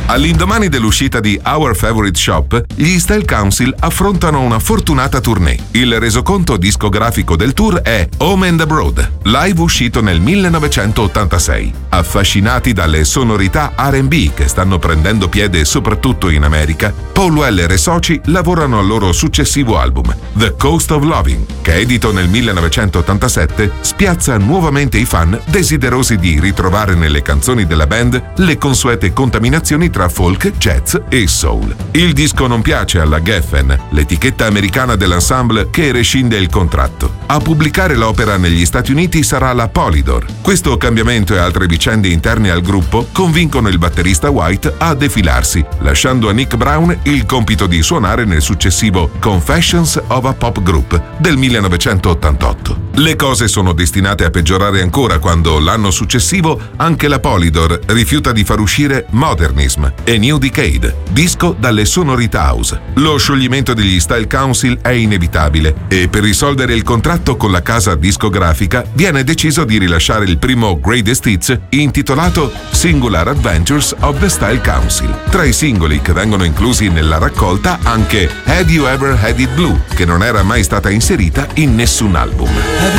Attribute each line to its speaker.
Speaker 1: All'indomani dell'uscita di Our Favorite Shop, gli Style Council affrontano una fortunata tournée. Il resoconto discografico del tour è Home and Abroad, live uscito nel 1986. Affascinati dalle sonorità R&B che stanno prendendo piede soprattutto in America, Paul Weller e soci lavorano al loro successivo album, The Cost of Loving, che edito nel 1987 spiazza nuovamente i fan desiderosi di ritrovare nelle canzoni della band le consuete contaminazioni tra folk, jazz e soul. Il disco non piace alla Geffen, l'etichetta americana dell'ensemble che rescinde il contratto. A pubblicare l'opera negli Stati Uniti sarà la Polydor. Questo cambiamento e altre vicende interne al gruppo convincono il batterista White a defilarsi, lasciando a Nick Brown il compito di suonare nel successivo Confessions of a Pop Group del 1988. Le cose sono destinate a peggiorare ancora quando l'anno successivo anche la Polydor rifiuta di far uscire Modernism e New Decade, disco dalle sonorità house. Lo scioglimento degli Style Council è inevitabile e per risolvere il contratto con la casa discografica viene deciso di rilasciare il primo Greatest Hits intitolato Singular Adventures of the Style Council. Tra i singoli che vengono inclusi nella raccolta anche Had You Ever Had It Blue, che non era mai stata inserita in nessun album.